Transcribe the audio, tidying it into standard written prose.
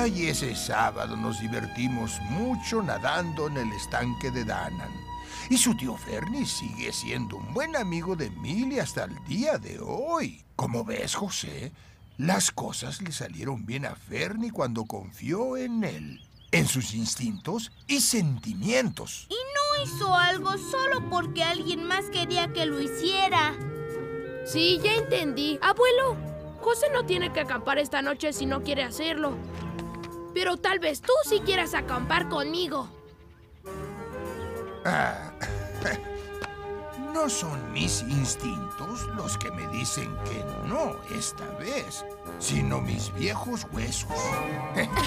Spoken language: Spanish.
Ay, ese sábado nos divertimos mucho nadando en el estanque de Danan. Y su tío Fernie sigue siendo un buen amigo de Millie hasta el día de hoy. Como ves, José, las cosas le salieron bien a Fernie cuando confió en él, en sus instintos y sentimientos. Y no hizo algo solo porque alguien más quería que lo hiciera. Sí, ya entendí. Abuelo, José no tiene que acampar esta noche si no quiere hacerlo. Pero tal vez tú sí quieras acampar conmigo. Ah, no son mis instintos los que me dicen que no esta vez, sino mis viejos huesos.